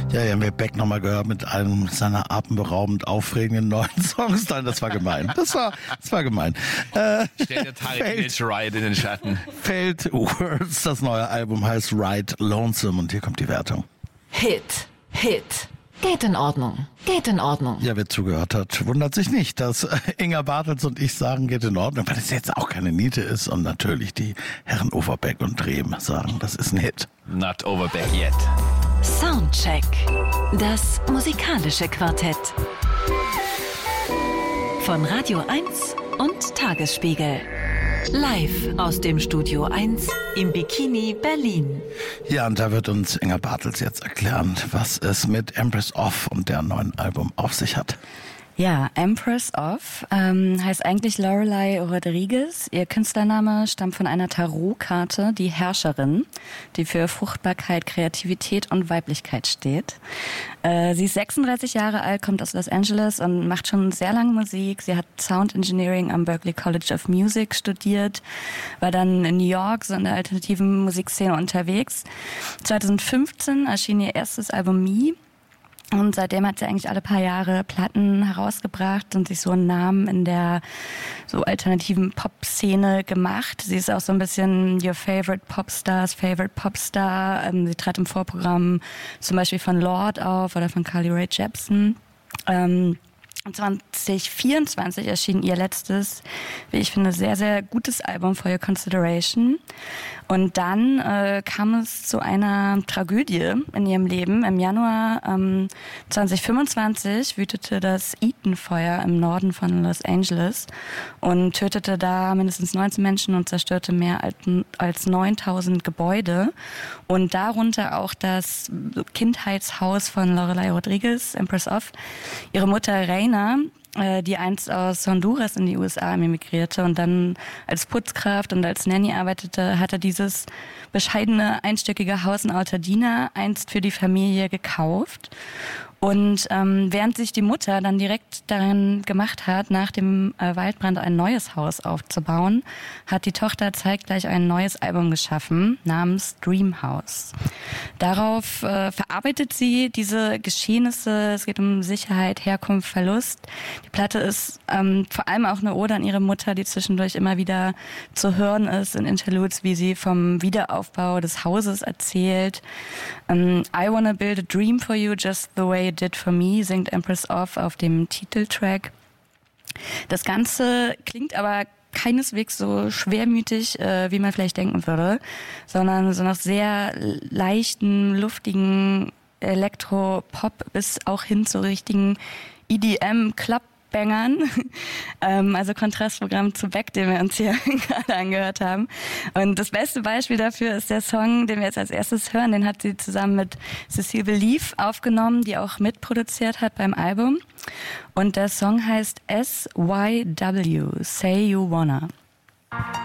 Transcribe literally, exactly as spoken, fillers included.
Ja, ja, wir Beck nochmal gehört mit einem seiner atemberaubend aufregenden neuen Songs. Nein, das war gemein. Das war, das war gemein. Äh, Stell dir Tarek Ride in den Schatten. Failed Words, das neue Album heißt Ride Lonesome und hier kommt die Wertung. Hit, Hit. Geht in Ordnung, geht in Ordnung. Ja, wer zugehört hat, wundert sich nicht, dass Inga Bartels und ich sagen, geht in Ordnung, weil das jetzt auch keine Niete ist. Und natürlich die Herren Overbeck und Drehm sagen, das ist ein Hit. Not Overbeck yet. Soundcheck. Das musikalische Quartett. Von Radio eins und Tagesspiegel. Live aus dem Studio eins im Bikini Berlin. Ja, und da wird uns Inga Bartels jetzt erklären, was es mit Empress of und deren neuen Album auf sich hat. Ja, Empress of ähm, heißt eigentlich Lorelei Rodriguez. Ihr Künstlername stammt von einer Tarotkarte, die Herrscherin, die für Fruchtbarkeit, Kreativität und Weiblichkeit steht. Äh, sie ist sechsunddreißig Jahre alt, kommt aus Los Angeles und macht schon sehr lange Musik. Sie hat Sound Engineering am Berklee College of Music studiert, war dann in New York so in der alternativen Musikszene unterwegs. zwanzig fünfzehn erschien ihr erstes Album Me. Und seitdem hat sie eigentlich alle paar Jahre Platten herausgebracht und sich so einen Namen in der so alternativen Pop-Szene gemacht. Sie ist auch so ein bisschen your favorite Popstars, favorite Popstar. Ähm, sie trat im Vorprogramm zum Beispiel von Lorde auf oder von Carly Rae Jepsen. Ähm, zwanzig vierundzwanzig erschien ihr letztes, wie ich finde, sehr, sehr gutes Album For Your Consideration. Und dann äh, kam es zu einer Tragödie in ihrem Leben. Im Januar ähm, zwanzig fünfundzwanzig wütete das Eaton-Feuer im Norden von Los Angeles und tötete da mindestens neunzehn Menschen und zerstörte mehr als, als neuntausend Gebäude. Und darunter auch das Kindheitshaus von Lorelei Rodriguez, Empress of. Ihre Mutter Reina, die einst aus Honduras in die U S A emigrierte und dann als Putzkraft und als Nanny arbeitete, hatte dieses bescheidene einstöckige Haus in Altadena einst für die Familie gekauft. Und ähm, während sich die Mutter dann direkt daran gemacht hat, nach dem äh, Waldbrand ein neues Haus aufzubauen, hat die Tochter zeitgleich ein neues Album geschaffen namens Dream House. Darauf äh, verarbeitet sie diese Geschehnisse. Es geht um Sicherheit, Herkunft, Verlust. Die Platte ist ähm, vor allem auch eine Ode an ihre Mutter, die zwischendurch immer wieder zu hören ist in Interludes, wie sie vom Wiederaufbau des Hauses erzählt. Ähm, I wanna build a dream for you just the way it did for me, singt Empress of auf dem Titeltrack. Das Ganze klingt aber keineswegs so schwermütig, äh, wie man vielleicht denken würde, sondern so nach sehr leichten, luftigen Elektro-Pop bis auch hin zu richtigen E D M-Club-Bangern. ähm, also Kontrastprogramm zu Beck, den wir uns hier gerade angehört haben. Und das beste Beispiel dafür ist der Song, den wir jetzt als erstes hören. Den hat sie zusammen mit Cecile Believe aufgenommen, die auch mitproduziert hat beim Album. Und der Song heißt S Y W, Say You Wanna.